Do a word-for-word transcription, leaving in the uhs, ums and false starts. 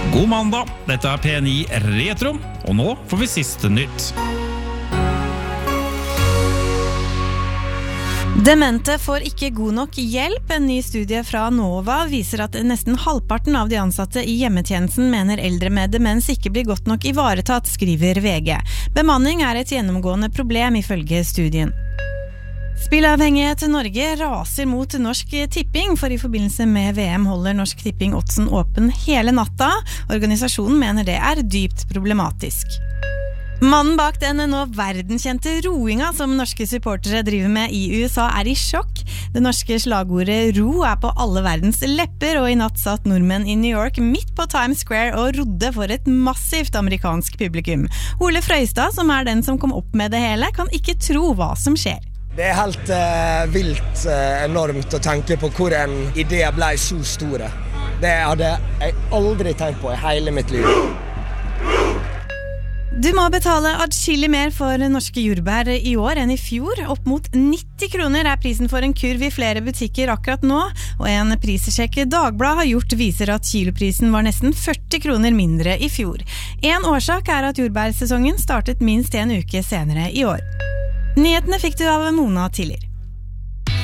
God mandag, dette er P ni Retro, og nå får vi siste nytt. Demente får ikke god nok hjelp. En ny studie fra Nova viser at nesten halvparten av de ansatte i hjemmetjenesten mener eldre med demens ikke blir godt nok ivaretatt, skriver V G. Bemanning er et gjennomgående problem ifølge studien. Spillavhengighet Norge raser mot Norsk Tipping, for i forbindelse med V M holder Norsk Tipping oddsen åpen hele natta. Organisasjonen mener det er dypt problematisk. Mannen bak den nå verdenskjente roinga som norske supportere driver med i U S A er i sjokk. Det norske slagordet ro er på alle verdens lepper, og i natt satt nordmenn i New York midt på Times Square og rodde for et massivt amerikansk publikum. Ole Frøystad, som er den som kom opp med det hele, kan ikke tro hva som skjer. Det er helt uh, vilt uh, enormt å tenke på hvor en idé ble så store. Det hadde jeg aldri tenkt på i hele mitt liv. Du må betale adskillig mer for norske jordbær i år enn i fjor. Opp mot nitti kroner er prisen for en kurv i flere butikker akkurat nå, og en prissjekk Dagbladet har gjort viser at kiloprisen var nesten førti kroner mindre i fjor. En årsak er at jordbærsesongen startet minst en uke senere i år. Nyhetene fikk du av Mona Tiller.